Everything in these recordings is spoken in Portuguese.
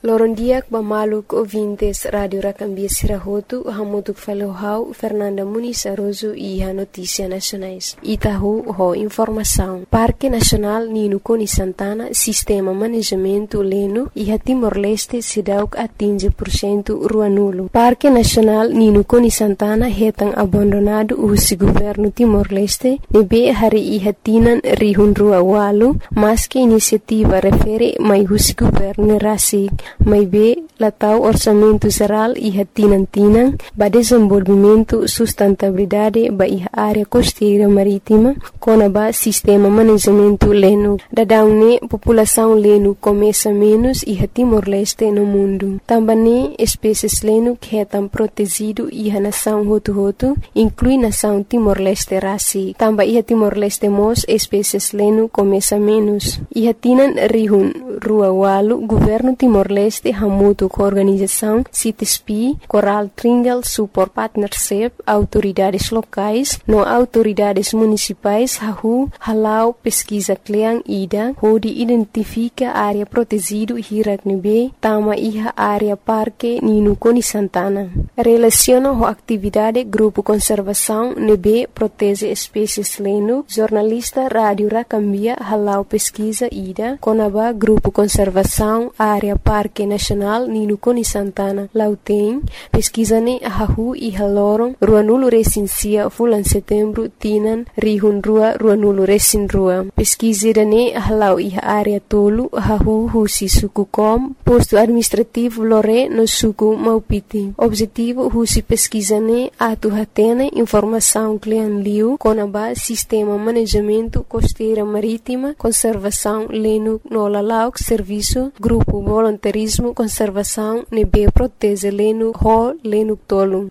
Lorondiak Bamaluk ouvintes Rádio Racambia Sirahotu, Hamutuk Falohau, Fernanda Muniz Aroso e a Notícia Nacionais. Itahu, ho informação. Parque Nacional Nino Coni Santana, Sistema Manejamento Leno e a Timor-Leste Sidauk atinge % rua nulo. Parque Nacional Nino Coni Santana retang abandonado o governo Timor-Leste, nebe hari ihatinan rihun rua walu, mas que iniciativa refere mai o governo Rasik. Mai be latau orçamento geral e tinang ba desenvolvimento sustentabilidade ba área costeira marítima com ba sistema manejamento leno. Dadaune população leno começa menos e Timor-Leste no mundo. Também espécies leno que estão protegido e a nação Hotu inclui nação Timor-Leste Rasi. Também e Timor-Leste mos espécies leno começa menos. E tinan rihun rua walu governo Timor-Leste hamutu com organização CITESPI, Coral Triangle Support Partnership, autoridades locais, no autoridades municipais, halau pesquisa kleang ida, hodi identifica área protegido hiraknebe, tama iha área parque Nino Coni Santana. Relaciona ho atividade grupo conservação nebe protege espécies leno, jornalista Rádio Racambia halau pesquisa ida, conaba grupo conservação área Parque Nacional Nino Coni Santana. Lauteng, pesquisane ahahu e haloron, rua nulo recensia fulan setembro, tinan, rihun rua nulo recin rua. Pesquisirane ahalau e área tolu, ahahu husi suku kom, posto administrativo lore no suku maupiti. Objetivo husi pesquisane atu hatene informação klian liu, conaba sistema manejamento costeira marítima, conservação leno no lalauk serviço, grupo voluntarismo conservação nebe protege leno ho leno tolu.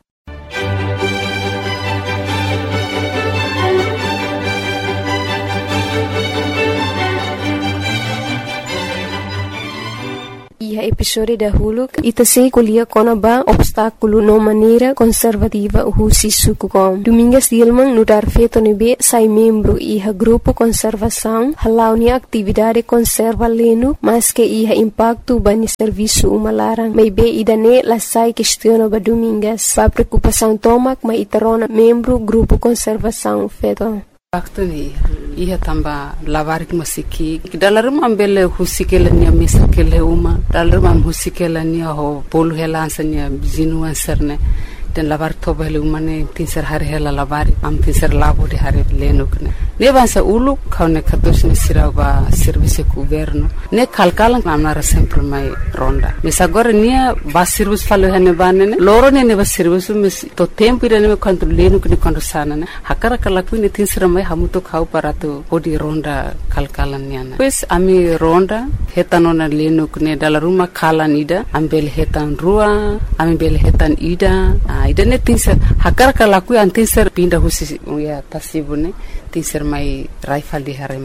E episódio da Huluk ita se colhia conaba obstáculo no maneira conservativa husi sukukom. Domingas Dilman no dar feito nebe sai membro e a grupo conservação halau ni atividade conserva leno mas que ia impacto bani serviço umalarang. Mai be idane la sai questiona ba domingas. Ba preocupação tomak mai itarona membro grupo conservação feito. Waktu ni ia tamba lavarik masiki dalam ambele husikela ni misakele uma dalam husikela ni ho polu helansanya bizinuan serne dan lavar toba hele umane tinser hari hela lavari am tinser labo de hari lenukne ne bansa ulu kaune kados ni siraba service governo ne kalkalan amnara sempre mai ronda mes agora nia ba service falo hene banene loro ne ba service mes to tempo ire ne quanto lenukne quando sana ne hakara kala ku ne tinser mai hamuto khau paratu odi ronda kalkalan niana pues ami ronda hetanona lenukne dalaruma kalan ida ambel hetan rua ambel hetan ida idane tinser hakar kalaku an tinser pinda husi ya tasibune tinser mai raifal di hare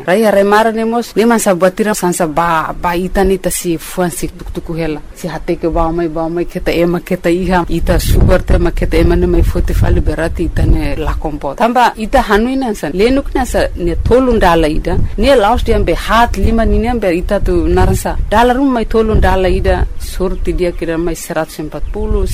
marane mos ne masa batira sansa ba itani tasi fuansi tuktuku hela si hate ke ba mai keta iha ita super te maketa emane mai fote fali berati itane la kompo tamba ita hanuina san lenukna sa ne tolun dala ida ne last diam be hat lima niniam be ita tu narasa dalarum mai tolun dala ida surti dia kira mai 140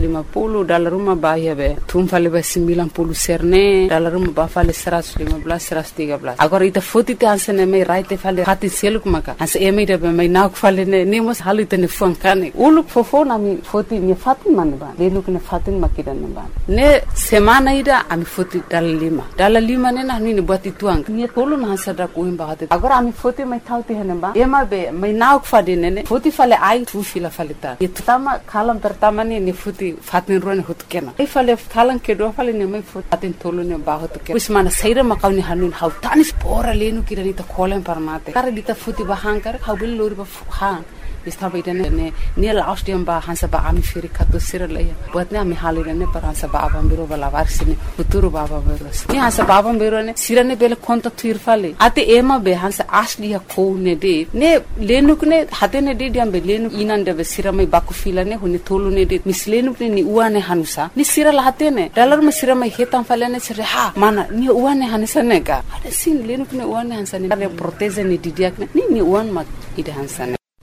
150 dalam rumah bahaya be tum fale be 90 serne dalam rumah ba fale 115 113 agora ita foti te ansene mai raite fale hati seluk maka as eme de be mai nak fale ne mos halite ne fuankane uluk fofo na mi foti ni fatin man ba lenuk ne fatin makidan ba ne semana ida ami foti dal lima ne na ni buat tuang ni tolu na sada ko imba hate agora ami foti mai thauti hene ba ema be mai nak fade ne foti fale ai tu fila fale ta itama kalam pertama ni foti fatin ron hut kena e fale thalang ke do fale ne mai foti fatin tolu ne ba hut kena usmana saira makawni hanun hau tanis pora lenu kirani ta kholen parmate kare dita foti ba hankar khawbil lori ba ha istaba idane ne last time ba hansa ba ami firi kato sirale buat ne ami halire ne par hansa ba abam biro bala varsine futuro baba biro ne hansa ba abam biro ne sirane bele konta tuir fale ate ema be hansa asli ha ko ne de ne lenuk ne hate ne de diam be lenuk inan de be sirame baku filane hune tolu ne de mislenuk ne ni uane hanusa ni sirala hate ne dalar me sirame hetam fale ne sire ha mana ni uane hanisa ne ga ade sin lenuk ne uane hansa ne proteze ne didiak ne ni uan mak ide hansa ne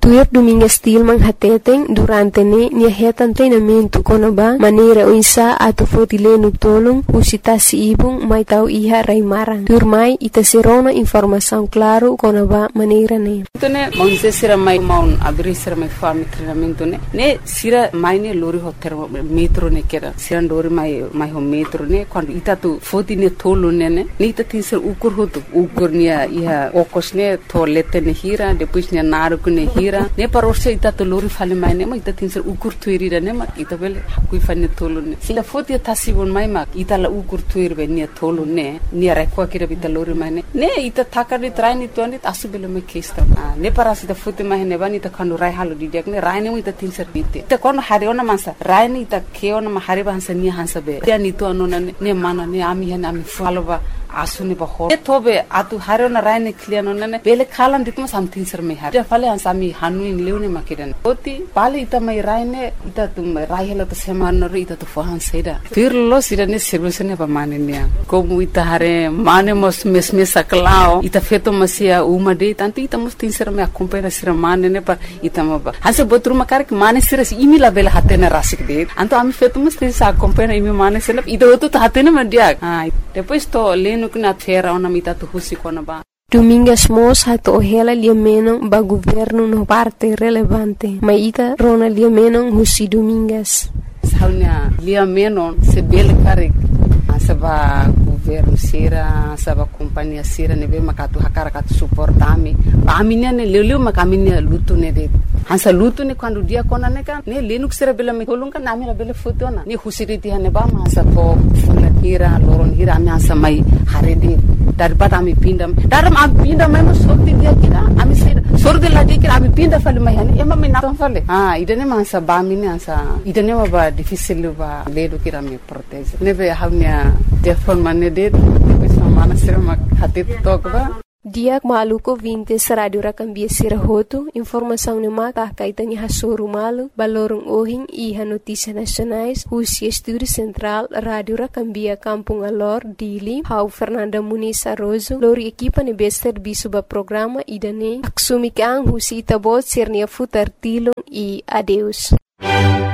Tuir Domingues Tilman hateteng durante nia hetan treinamento konaba maneira o insa ato fotileno tolong usita si ibung mai tau iha raimarang. Turmai ita serona informação claro konaba maneira ne. Tone monse sira mai maun abri sira mai fami treinamento ne sira mai ne lori hotel metro ne kera sira lori mai ho metro ne quando ita tu foti ne tolo ne ita tin sir ukur nia iha okos ne tolete ne hira depois ne naruku ne hira ne parorse ita tu lori fale mai ne ma ita tin sir ukur tuiri ne ma ita bele hakui fane tolo ne sila foti tasibon mai ma ita la ukur tuiri be nia tolo ne nia rekwa kira ita lori mai ne ita takari traini tuani asubele me kesta ne parasita foti mai ne bani ita kanu rai halu didiak ne rai ne ita tin sir bite ita kono hari ona mansa rai ne ita keona ma hari bansa nia hansa be dia ni tu anona ne mana ne ami hena ami faloba asuni ba ho tobe atu harona raine kliano nane bele khalan ditma something sir me har fale ansami hanuin leune makiran oti pale ita mai raine ita tum raihela to seman ro ita to fohan seida firlo sirane servisene ba manenia como ita hare mane mos mesme saklao ita feto masia uma de tanto ita mos tin sir me acompanha sir mane ne pa ita ma ba hanse botru makar que mane sir imila bele hatena rasik de anto ami feto mos tin sa acompanha imi mane sir ita to hatena madia depois to nukna fera ona mita tu husi kona ba Domingues Mos hato ohela liamenon ba governo no parte relevante maita rona liamenon husi Domingues saunya liamenon se bele karik saba governo sira saba companhia sira nebe makatu hakara katu suportami ba aminia ne leleu makaminia lutu ne de hansa lutu ne quando dia kona ne kan ne lenuk sira bela me holunga namira bele fotona ne husiriti hane ba masa to hira loron hira ami hansa mai harede daripada ami pindam daram ami pindam mai sorti dia kira ami sira sorti la dia kira ami pinda fale mai hani ema me na fale idane mansa ba mine hansa idane ba difícil ba ledo kira me protege nebe hamnya telefon mane de bisa mana sira mak hati tokba Diak maluko vintes Radio Rakambia Sirahoto, informação ne mata kaitani hasoru malu, balorong ohing iha notícia nacionais, Husi Estúdio Central, Radio Rakambia Kampung Alor, Dili, Hau Fernanda Muniz Arrozo, lori equipa ne bester bisuba programa idane, aksumi kang Husi Itabot Sernia Futartilong e adeus.